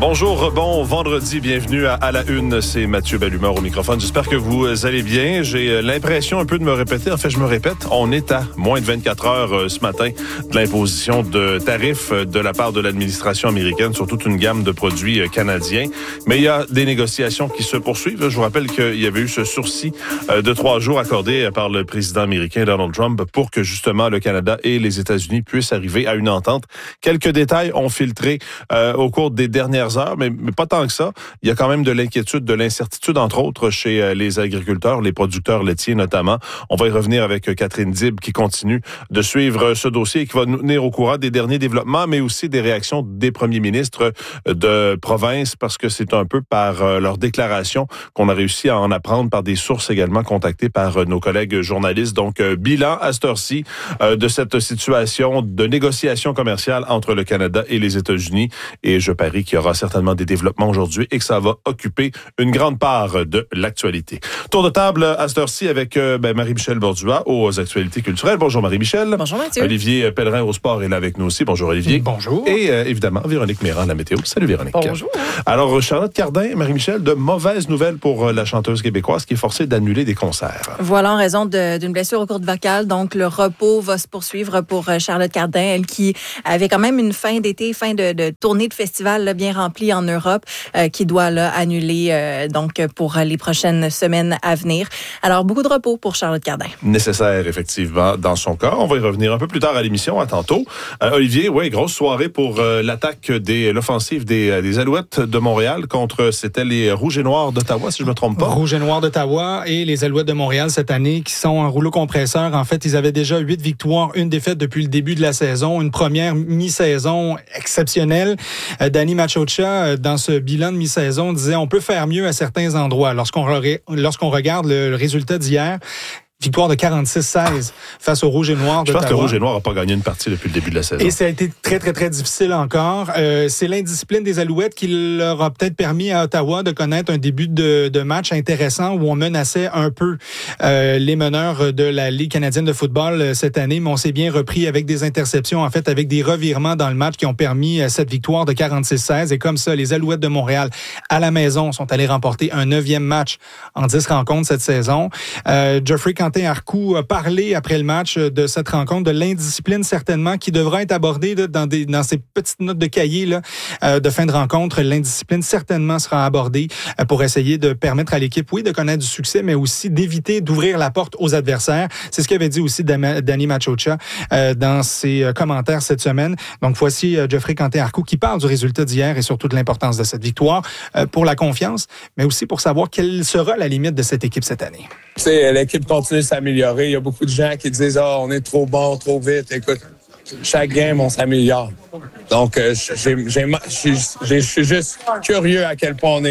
Bonjour, bon vendredi, bienvenue à la Une, c'est Mathieu Bellumeur au microphone. J'espère que vous allez bien. J'ai l'impression un peu de me répéter. En fait, je me répète, on est à moins de 24 heures ce matin de l'imposition de tarifs de la part de l'administration américaine sur toute une gamme de produits canadiens. Mais il y a des négociations qui se poursuivent. Je vous rappelle qu'il y avait eu ce sursis de 3 jours accordé par le président américain Donald Trump pour que justement le Canada et les États-Unis puissent arriver à une entente. Quelques détails ont filtré au cours des dernières heures, mais pas tant que ça. Il y a quand même de l'inquiétude, de l'incertitude, entre autres, chez les agriculteurs, les producteurs laitiers notamment. On va y revenir avec Catherine Dib qui continue de suivre ce dossier et qui va nous tenir au courant des derniers développements, mais aussi des réactions des premiers ministres de province, parce que c'est un peu par leur déclaration qu'on a réussi à en apprendre par des sources également contactées par nos collègues journalistes. Donc, bilan à cette heure-ci de cette situation de négociation commerciale entre le Canada et les États-Unis. Et je parie qu'il y aura certainement des développements aujourd'hui et que ça va occuper une grande part de l'actualité. Tour de table à cette heure-ci avec Marie-Michel Bordua aux actualités culturelles. Bonjour Marie-Michel. Bonjour Mathieu. Olivier Pellerin au sport est là avec nous aussi. Bonjour Olivier. Bonjour. Et évidemment Véronique Méran, la météo. Salut Véronique. Bonjour. Alors Charlotte Cardin, Marie-Michel, de mauvaises nouvelles pour la chanteuse québécoise qui est forcée d'annuler des concerts. Voilà, en raison d'une blessure aux cordes vocales. Donc le repos va se poursuivre pour Charlotte Cardin, elle qui avait quand même une fin d'été, fin de tournée de festival là, bien remplie en Europe, qui doit là, annuler donc pour les prochaines semaines à venir. Alors, beaucoup de repos pour Charlotte Cardin. Nécessaire, effectivement, dans son cas. On va y revenir un peu plus tard à l'émission, à tantôt. Olivier, oui, grosse soirée pour l'attaque l'offensive des Alouettes de Montréal contre, c'était les Rouges et Noirs d'Ottawa, si je ne me trompe pas. Rouges et Noirs d'Ottawa et les Alouettes de Montréal cette année qui sont en rouleau compresseur. En fait, ils avaient déjà 8 victoires, une défaite depuis le début de la saison, une première mi-saison exceptionnelle. Danny Machocha, dans ce bilan de mi-saison, disait on peut faire mieux à certains endroits. Lorsqu'on regarde le résultat d'hier, victoire de 46-16 face aux Rouges et Noirs d'Ottawa. Je pense que le Rouge et Noir n'a pas gagné une partie depuis le début de la saison. Et ça a été très, très, très difficile encore. C'est l'indiscipline des Alouettes qui leur a peut-être permis à Ottawa de connaître un début de match intéressant où on menaçait un peu les meneurs de la Ligue canadienne de football cette année, mais on s'est bien repris avec des interceptions, en fait, avec des revirements dans le match qui ont permis cette victoire de 46-16. Et comme ça, les Alouettes de Montréal, à la maison, sont allés remporter un 9e match en 10 rencontres cette saison. Geoffrey Quentin-Arcou a parlé après le match de cette rencontre, de l'indiscipline certainement qui devra être abordée là, dans ces petites notes de cahier là, de fin de rencontre. L'indiscipline certainement sera abordée pour essayer de permettre à l'équipe, oui, de connaître du succès, mais aussi d'éviter d'ouvrir la porte aux adversaires. C'est ce qu'avait dit aussi Danny Machocha dans ses commentaires cette semaine. Donc voici Geoffrey Quentin-Arcou qui parle du résultat d'hier et surtout de l'importance de cette victoire pour la confiance, mais aussi pour savoir quelle sera la limite de cette équipe cette année. Tu sais, l'équipe continue de s'améliorer. Il y a beaucoup de gens qui disent « Ah, on est trop bon, trop vite. » Écoute, chaque game, on s'améliore. Donc, je suis juste curieux à quel point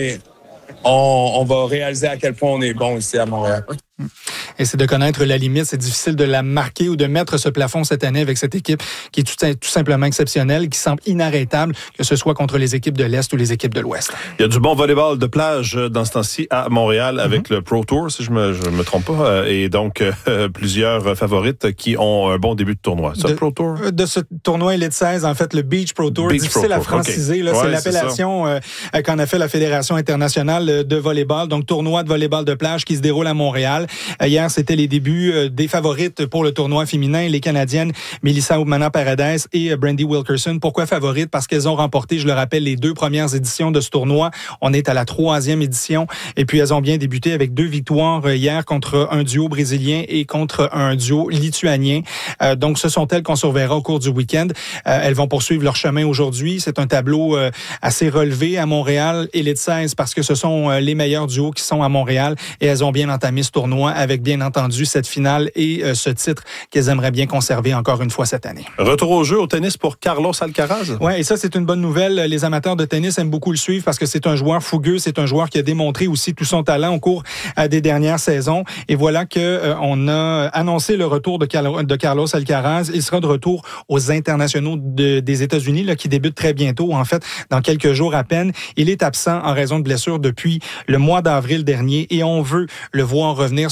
on va réaliser à quel point on est bon ici à Montréal. Et c'est de connaître la limite. C'est difficile de la marquer ou de mettre ce plafond cette année avec cette équipe qui est tout simplement exceptionnelle, qui semble inarrêtable, que ce soit contre les équipes de l'Est ou les équipes de l'Ouest. Il y a du bon volleyball de plage dans ce temps-ci à Montréal avec le Pro Tour, si je me trompe pas. Et donc, plusieurs favorites qui ont un bon début de tournoi. Ça, Pro Tour? De ce tournoi Elite 16, en fait, le Beach Pro Tour. Difficile à franciser. Okay. Là, ouais, c'est l'appellation qu'en a fait la Fédération internationale de volleyball. Donc, tournoi de volleyball de plage qui se déroule à Montréal. Hier, c'était les débuts des favorites pour le tournoi féminin, les Canadiennes Melissa Oumana-Paradès et Brandy Wilkerson. Pourquoi favorites? Parce qu'elles ont remporté, je le rappelle, les 2 premières éditions de ce tournoi. On est à la 3e édition. Et puis, elles ont bien débuté avec 2 victoires hier contre un duo brésilien et contre un duo lituanien. Donc, ce sont elles qu'on surveillera au cours du week-end. Elles vont poursuivre leur chemin aujourd'hui. C'est un tableau assez relevé à Montréal, Elite 16, parce que ce sont les meilleurs duos qui sont à Montréal et elles ont bien entamé ce tournoi avec, bien entendu, cette finale et ce titre qu'elles aimeraient bien conserver encore une fois cette année. Retour au jeu au tennis pour Carlos Alcaraz. Oui, et ça, c'est une bonne nouvelle. Les amateurs de tennis aiment beaucoup le suivre parce que c'est un joueur fougueux, c'est un joueur qui a démontré aussi tout son talent au cours des dernières saisons. Et voilà qu'on a annoncé le retour de Carlos Alcaraz. Il sera de retour aux internationaux des États-Unis là, qui débutent très bientôt, en fait, dans quelques jours à peine. Il est absent en raison de blessure depuis le mois d'avril dernier et on veut le voir revenir sur ce terrain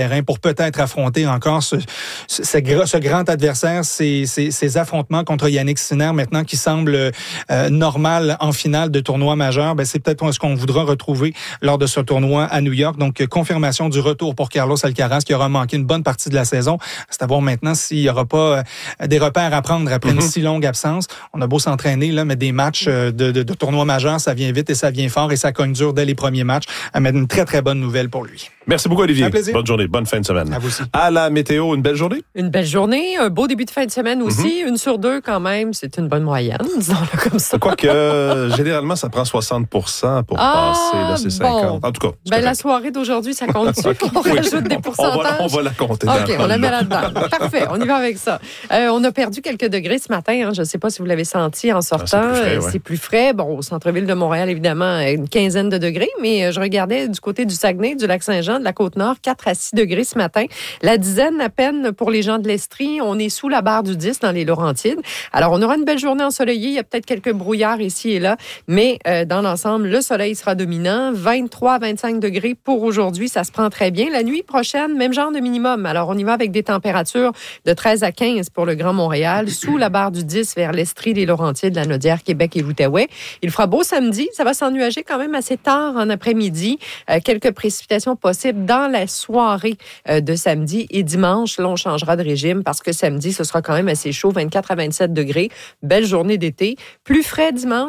terrain pour peut-être affronter encore ce grand adversaire, ces affrontements contre Yannick Sinner maintenant qui semble normal en finale de tournoi majeur. Ben, c'est peut-être ce qu'on voudra retrouver lors de ce tournoi à New York. Donc, confirmation du retour pour Carlos Alcaraz qui aura manqué une bonne partie de la saison. C'est à voir maintenant s'il n'y aura pas des repères à prendre après une si longue absence. On a beau s'entraîner, là, mais des matchs de tournoi majeur, ça vient vite et ça vient fort et ça cogne dur dès les premiers matchs. Mais une très, très bonne nouvelle pour lui. Merci beaucoup, Olivier. Un plaisir. Bonne journée, bonne fin de semaine. À vous aussi. À la météo, une belle journée? Une belle journée, un beau début de fin de semaine aussi. 1 sur 2 quand même, c'est une bonne moyenne, disons-le comme ça. Quoique, généralement, ça prend 60% pour passer. Là, c'est 50. En tout cas, ben, la soirée d'aujourd'hui, ça compte-tu qu'on rajoute des pourcentages? On va la compter. OK, on la met là-dedans. Parfait, on y va avec ça. On a perdu quelques degrés ce matin. Hein. Je ne sais pas si vous l'avez senti en sortant. C'est plus frais. Bon, au centre-ville de Montréal, évidemment, une quinzaine de degrés. Mais je regardais du côté du Saguenay, du Lac-Saint-Jean, de la Côte-Nord, 4 à 6 degrés ce matin. La dizaine à peine pour les gens de l'Estrie. On est sous la barre du 10 dans les Laurentides. Alors, on aura une belle journée ensoleillée. Il y a peut-être quelques brouillards ici et là. Mais dans l'ensemble, le soleil sera dominant. 23 à 25 degrés pour aujourd'hui. Ça se prend très bien. La nuit prochaine, même genre de minimum. Alors, on y va avec des températures de 13 à 15 pour le Grand Montréal, sous la barre du 10 vers l'Estrie, les Laurentides, la Naudière, Québec et l'Outaouais. Il fera beau samedi. Ça va s'ennuager quand même assez tard en après-midi. Quelques précipitations possibles dans la soirée de samedi et dimanche. Là, on changera de régime parce que samedi, ce sera quand même assez chaud, 24 à 27 degrés. Belle journée d'été. Plus frais dimanche.